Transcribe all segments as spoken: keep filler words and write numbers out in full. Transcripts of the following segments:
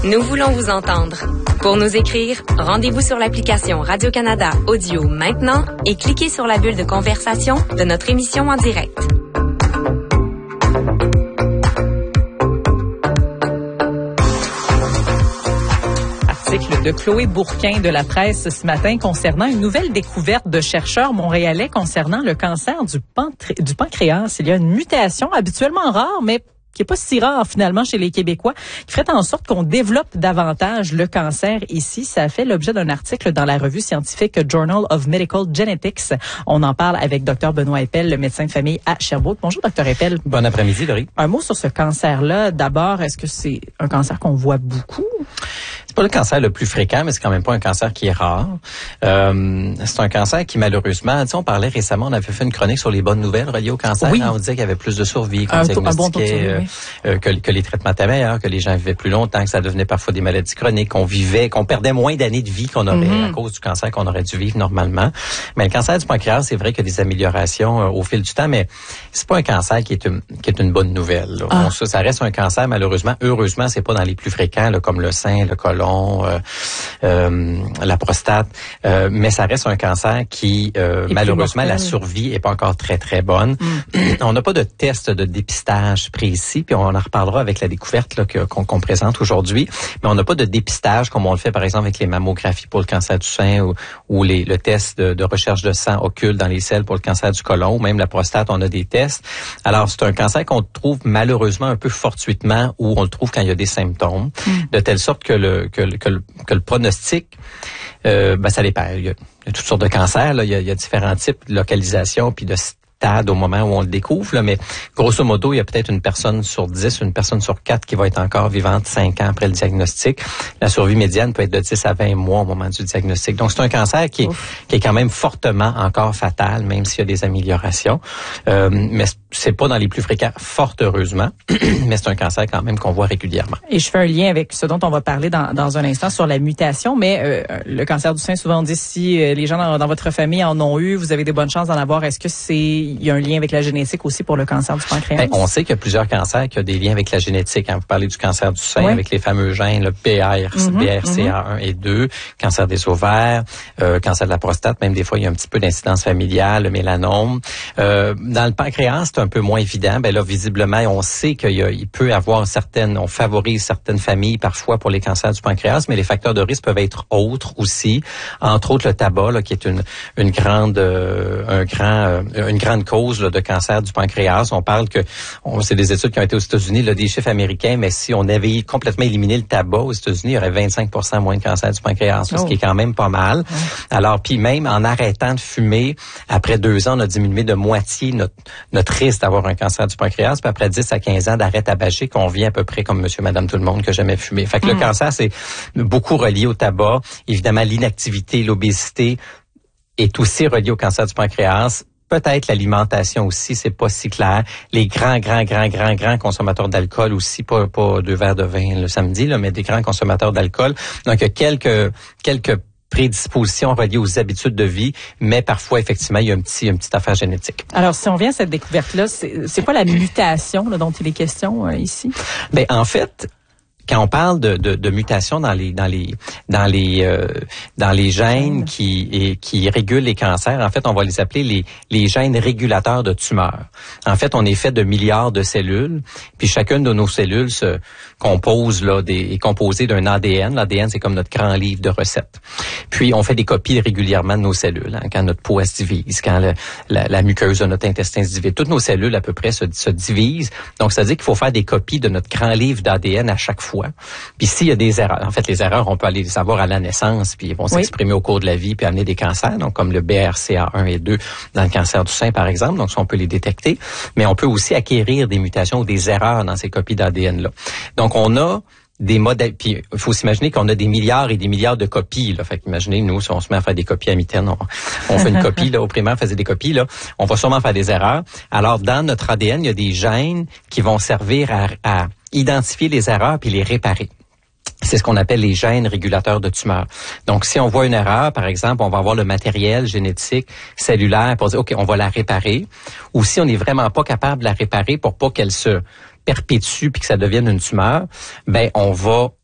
Nous voulons vous entendre. Pour nous écrire, rendez-vous sur l'application Radio-Canada Audio maintenant et cliquez sur la bulle de conversation de notre émission en direct. Article de Chloé Bourquin de la presse ce matin concernant une nouvelle découverte de chercheurs montréalais concernant le cancer du, pantré- du pancréas. Il y a une mutation habituellement rare, mais qui est pas si rare finalement chez les Québécois, qui ferait en sorte qu'on développe davantage le cancer ici. Ça a fait l'objet d'un article dans la revue scientifique Journal of Medical Genetics. On en parle avec Dr Benoît Eppel, le médecin de famille à Sherbrooke. Bonjour Dr Eppel. Bon après-midi, Laurie. Un mot sur ce cancer-là. D'abord, est-ce que c'est un cancer qu'on voit beaucoup? C'est pas le cancer le plus fréquent, mais c'est quand même pas un cancer qui est rare. Euh, c'est un cancer qui, malheureusement, tu sais, on parlait récemment, on avait fait une chronique sur les bonnes nouvelles reliées au cancer. Oui. Hein, on disait qu'il y avait plus de survie, qu'on un, diagnostiquait, un bon taux de survie, euh, oui. euh, que, que les traitements étaient meilleurs, que les gens vivaient plus longtemps, que ça devenait parfois des maladies chroniques, qu'on vivait, qu'on perdait moins d'années de vie qu'on aurait mm-hmm. à cause du cancer qu'on aurait dû vivre normalement. Mais le cancer du pancréas, c'est vrai qu'il y a des améliorations euh, au fil du temps, mais c'est pas un cancer qui est une, qui est une bonne nouvelle. Là. Ah. Bon, ça, ça reste un cancer, malheureusement. Heureusement, c'est pas dans les plus fréquents, là, comme le sein, le côlon, euh, Euh, la prostate, euh, mais ça reste un cancer qui, euh, malheureusement, la survie est pas encore très, très bonne. Mm. On n'a pas de test de dépistage précis, puis on en reparlera avec la découverte là, que, qu'on, qu'on présente aujourd'hui, mais on n'a pas de dépistage comme on le fait, par exemple, avec les mammographies pour le cancer du sein ou, ou les, le test de, de recherche de sang occulte dans les selles pour le cancer du côlon, ou même la prostate, on a des tests. Alors, c'est un cancer qu'on trouve malheureusement un peu fortuitement ou on le trouve quand il y a des symptômes, mm. de telle sorte que le, que, que le, que le pronostic Euh, ben ça dépend. Il y a, il y a toutes sortes de cancers. Là. Il, y a, il y a différents types de localisation puis de stade au moment où on le découvre. Là, mais grosso modo, il y a peut-être une personne sur dix, une personne sur quatre qui va être encore vivante cinq ans après le diagnostic. La survie médiane peut être de dix à vingt mois au moment du diagnostic. Donc, c'est un cancer qui est, qui est quand même fortement encore fatal, même s'il y a des améliorations. Euh, mais c'est pas dans les plus fréquents, fort heureusement, mais c'est un cancer quand même qu'on voit régulièrement. Et je fais un lien avec ce dont on va parler dans, dans un instant sur la mutation, mais euh, le cancer du sein, souvent on dit si euh, les gens dans, dans votre famille en ont eu, vous avez des bonnes chances d'en avoir. Est-ce que c'est il y a un lien avec la génétique aussi pour le cancer du pancréas? Ben, on sait qu'il y a plusieurs cancers qui ont des liens avec la génétique. Hein. Vous parlez du cancer du sein, oui. avec les fameux gènes, le B R C A un et deux, cancer des ovaires, euh, cancer de la prostate, même des fois, il y a un petit peu d'incidence familiale, le mélanome. Euh, dans le pancréas, c'est un peu moins évident. Ben là, visiblement, on sait qu'il y a, il peut avoir certaines, on favorise certaines familles parfois pour les cancers du pancréas, mais les facteurs de risque peuvent être autres aussi. Entre autres, le tabac, là, qui est une, une grande, euh, un grand, euh, une grande cause là, de cancer du pancréas. On parle que, on, c'est des études qui ont été aux États-Unis, là, des chiffres américains, mais si on avait complètement éliminé le tabac aux États-Unis, il y aurait vingt-cinq pour cent moins de cancer du pancréas, oh. ce qui est quand même pas mal. Oh. Alors, puis même en arrêtant de fumer, après deux ans, on a diminué de moitié notre, notre risque d'avoir un cancer du pancréas, puis après dix à quinze ans d'arrêt tabagique, on vient à peu près comme monsieur, madame, tout le monde qui a jamais fumé. Fait que mm. le cancer, c'est beaucoup relié au tabac. Évidemment, l'inactivité, l'obésité est aussi relié au cancer du pancréas. Peut-être l'alimentation aussi, c'est pas si clair. Les grands, grands, grands, grands, grands consommateurs d'alcool aussi, pas, pas deux verres de vin le samedi, là, mais des grands consommateurs d'alcool. Donc, il y a quelques, quelques prédispositions reliées aux habitudes de vie, mais parfois, effectivement, il y a un petit, une petite affaire génétique. Alors, si on vient à cette découverte-là, c'est, c'est pas la mutation là, dont il est question euh, ici? Ben, en fait, quand on parle de, de, de mutation dans les dans les dans les euh, dans les gènes qui et, qui régulent les cancers, en fait, on va les appeler les les gènes régulateurs de tumeurs. En fait, on est fait de milliards de cellules, puis chacune de nos cellules se compose là des est composée d'un A D N. L'A D N, c'est comme notre grand livre de recettes. Puis on fait des copies régulièrement de nos cellules, hein, quand notre peau elle se divise, quand le, la, la muqueuse de notre intestin se divise. Toutes nos cellules à peu près se, se divisent. Donc, ça veut dire qu'il faut faire des copies de notre grand livre d'A D N à chaque fois. Puis s'il y a des erreurs, en fait, les erreurs, on peut aller les savoir à la naissance, puis ils vont s'exprimer oui. au cours de la vie, puis amener des cancers, donc comme le B R C A un et deux dans le cancer du sein, par exemple. Donc, ça, on peut les détecter. Mais on peut aussi acquérir des mutations ou des erreurs dans ces copies d'A D N-là. Donc, on a des modèles, puis il faut s'imaginer qu'on a des milliards et des milliards de copies, là. Fait qu'imaginez, nous, si on se met à faire des copies à mitaine, on, on fait une copie, là, au primaire, on faisait des copies, là, on va sûrement faire des erreurs. Alors, dans notre A D N, il y a des gènes qui vont servir à, à identifier les erreurs puis les réparer. C'est ce qu'on appelle les gènes régulateurs de tumeurs. Donc, si on voit une erreur, par exemple, on va avoir le matériel génétique cellulaire pour dire, OK, on va la réparer. Ou si on n'est vraiment pas capable de la réparer pour pas qu'elle se perpétue puis que ça devienne une tumeur, ben on va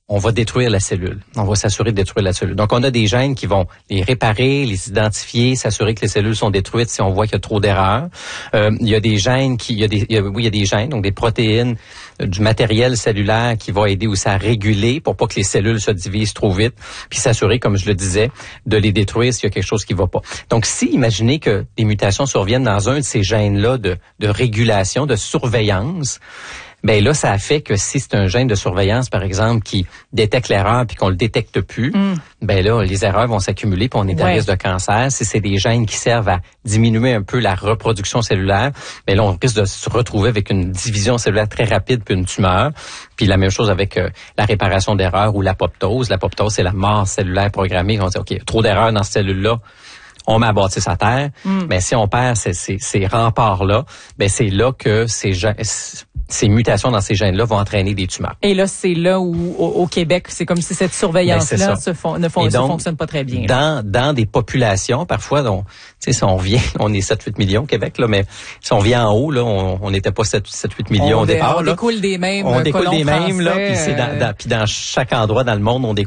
on va détruire la cellule. On va s'assurer de détruire la cellule. Donc, on a des gènes qui vont les réparer, les identifier, s'assurer que les cellules sont détruites si on voit qu'il y a trop d'erreurs. Euh, il y a des gènes qui, il y a des, il y a, oui, il y a des gènes, donc des protéines, euh, du matériel cellulaire qui va aider aussi à réguler pour pas que les cellules se divisent trop vite, puis s'assurer, comme je le disais, de les détruire s'il y a quelque chose qui va pas. Donc, si, imaginez que des mutations surviennent dans un de ces gènes-là de, de régulation, de surveillance, ben là, ça fait que si c'est un gène de surveillance, par exemple, qui détecte l'erreur puis qu'on le détecte plus, mm. ben là, les erreurs vont s'accumuler puis on est à ouais. risque de cancer. Si c'est des gènes qui servent à diminuer un peu la reproduction cellulaire, ben là, on risque de se retrouver avec une division cellulaire très rapide puis une tumeur. Puis la même chose avec euh, la réparation d'erreurs ou l'apoptose. L'apoptose, c'est la mort cellulaire programmée. On dit, OK, trop d'erreurs dans cette cellule-là. On met à bâtisse à terre. Mm. Mais si on perd ces, ces, ces remparts-là, ben c'est là que ces gènes... ces mutations dans ces gènes-là vont entraîner des tumeurs. Et là, c'est là où, au, au Québec, c'est comme si cette surveillance-là se fon, ne fon, donc, se fonctionne pas très bien. Dans, dans des populations, parfois, donc, tu sais, si on revient, on est sept huit millions au Québec, là, mais si on vient en haut, là, on n'était pas sept huit millions on au départ. On là. découle des mêmes On découle des mêmes, français, là, puis c'est dans, dans, puis dans chaque endroit dans le monde, on découle